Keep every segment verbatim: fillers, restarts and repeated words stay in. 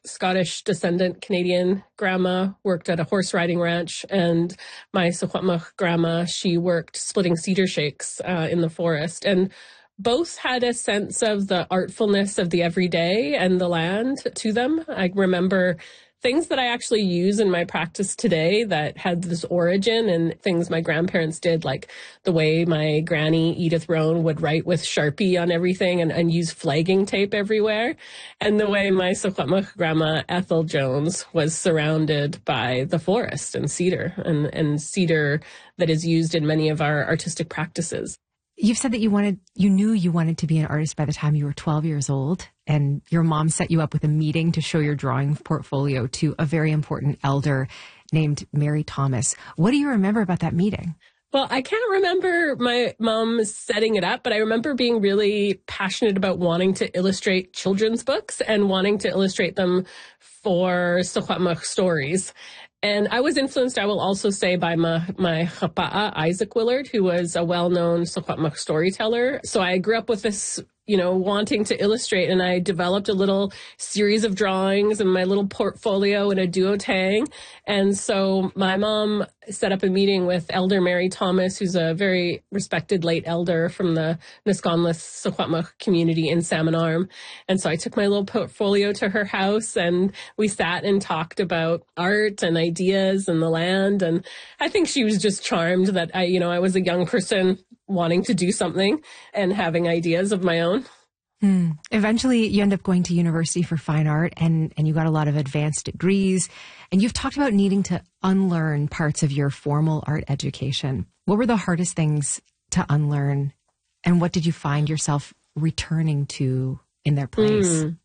Scottish descendant Canadian grandma worked at a horse riding ranch, and my Secwepemc grandma, she worked splitting cedar shakes uh, in the forest. And both had a sense of the artfulness of the everyday and the land to them. I remember things that I actually use in my practice today that had this origin, and things my grandparents did, like the way my granny Edith Roan would write with Sharpie on everything and, and use flagging tape everywhere, and the way my Secwepemc grandma Ethel Jones was surrounded by the forest and cedar, and, and cedar that is used in many of our artistic practices. You've said that you wanted, you knew you wanted to be an artist by the time you were twelve years old, and your mom set you up with a meeting to show your drawing portfolio to a very important elder named Mary Thomas. What do you remember about that meeting? Well, I can't remember my mom setting it up, but I remember being really passionate about wanting to illustrate children's books and wanting to illustrate them for Secwepemc stories. And I was influenced, I will also say, by my, my hapa'a, Isaac Willard, who was a well-known Secwepemc storyteller. So I grew up with this, you know, wanting to illustrate, and I developed a little series of drawings in my little portfolio in a duotang. And so my mom set up a meeting with Elder Mary Thomas, who's a very respected late elder from the Nisconlith Secwepemc community in Salmon Arm. And so I took my little portfolio to her house, and we sat and talked about art and ideas and the land. And I think she was just charmed that I, you know, I was a young person wanting to do something and having ideas of my own. Hmm. Eventually, you end up going to university for fine art, and, and you got a lot of advanced degrees. And you've talked about needing to unlearn parts of your formal art education. What were the hardest things to unlearn, and what did you find yourself returning to in their place? Mm.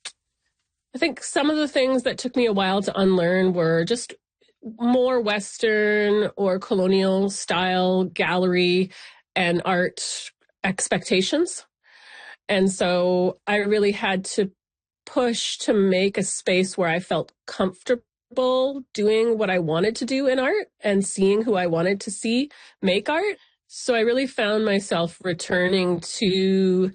I think some of the things that took me a while to unlearn were just more Western or colonial style gallery and art expectations. And so I really had to push to make a space where I felt comfortable doing what I wanted to do in art and seeing who I wanted to see make art. So I really found myself returning to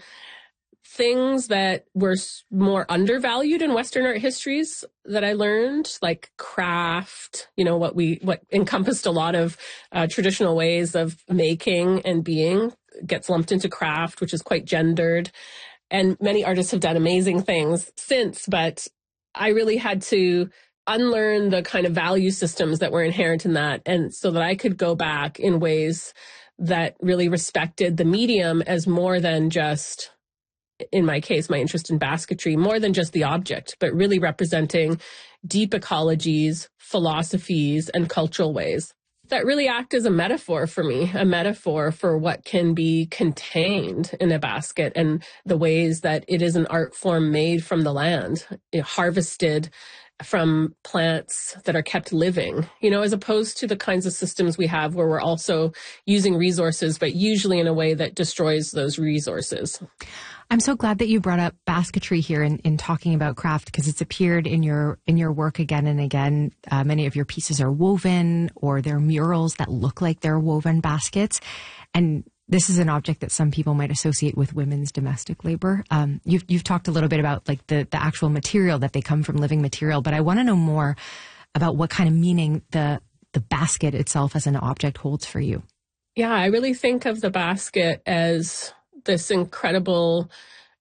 things that were more undervalued in Western art histories that I learned, like craft, you know, what we, what encompassed a lot of uh, traditional ways of making and being gets lumped into craft, which is quite gendered. And many artists have done amazing things since, but I really had to unlearn the kind of value systems that were inherent in that. And so that I could go back in ways that really respected the medium as more than just, in my case, my interest in basketry, more than just the object, but really representing deep ecologies, philosophies, and cultural ways that really act as a metaphor for me, a metaphor for what can be contained in a basket and the ways that it is an art form made from the land, you know, harvested from plants that are kept living, you know, as opposed to the kinds of systems we have where we're also using resources, but usually in a way that destroys those resources. I'm so glad that you brought up basketry here in, in talking about craft, because it's appeared in your in your work again and again. Uh, many of your pieces are woven, or they're murals that look like they're woven baskets. And this is an object that some people might associate with women's domestic labor. Um, you've, you've talked a little bit about like the, the actual material, that they come from living material, but I want to know more about what kind of meaning the the basket itself as an object holds for you. Yeah, I really think of the basket as this incredible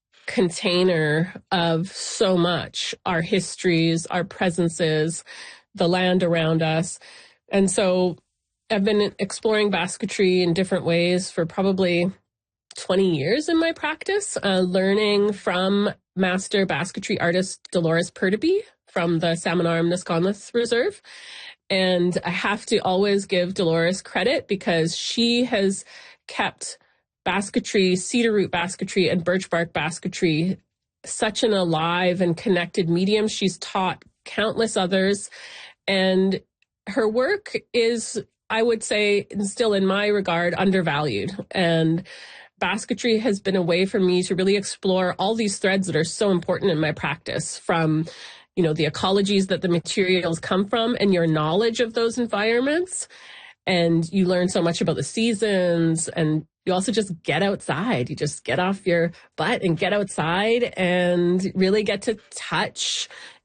container of so much, our histories, our presences, the land around us. And so I've been exploring basketry in different ways for probably twenty years in my practice, uh, learning from master basketry artist Dolores Perteby from the Salmon Arm Nisconlith Reserve. And I have to always give Dolores credit because she has kept basketry, cedar root basketry, and birch bark basketry such an alive and connected medium. She's taught countless others, and her work is, I would say, still in my regard, undervalued. And basketry has been a way for me to really explore all these threads that are so important in my practice, from, you know, the ecologies that the materials come from and your knowledge of those environments. And you learn so much about the seasons, and you also just get outside. You just get off your butt and get outside and really get to touch